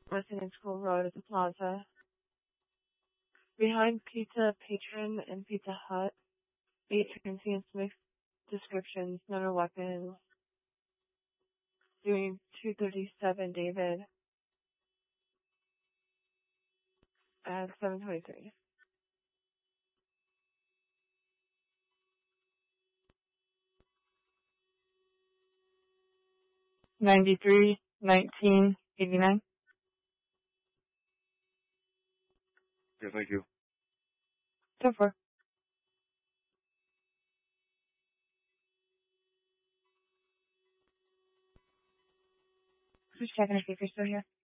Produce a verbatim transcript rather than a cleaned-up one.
Residence School Road at the plaza. Behind Pizza Patron and Pizza Hut. Eight transients mixed descriptions, none are weapons. Doing two thirty-seven, David. At seven twenty-three. ninety-three, nineteen, eighty-nine. Yeah, thank you. ten four. Just checking if you're still here.